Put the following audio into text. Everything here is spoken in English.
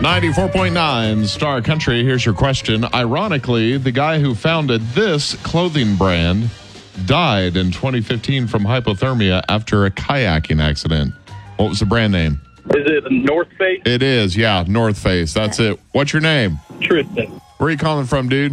94.9 Star Country. Here's your question. Ironically, the guy who founded this clothing brand died in 2015 from hypothermia after a kayaking accident. What was the brand name? Is it North Face? It is, yeah, North Face. That's it. What's your name? Tristan. Where are you calling from, dude?